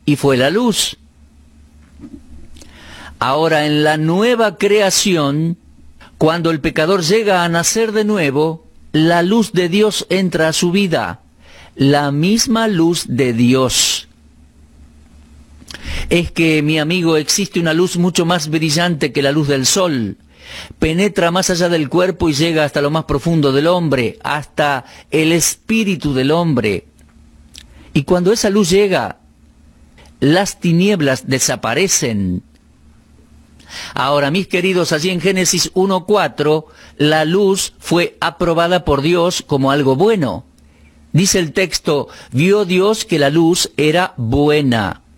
y fue la luz. Ahora, en la nueva creación, cuando el pecador llega a nacer de nuevo, la luz de Dios entra a su vida, la misma luz de Dios. Es que, mi amigo, existe una luz mucho más brillante que la luz del sol. Penetra más allá del cuerpo y llega hasta lo más profundo del hombre, hasta el espíritu del hombre. Y cuando esa luz llega, las tinieblas desaparecen. Ahora, mis queridos, allí en Génesis 1:4, la luz fue aprobada por Dios como algo bueno. Dice el texto, vio Dios que la luz era buena.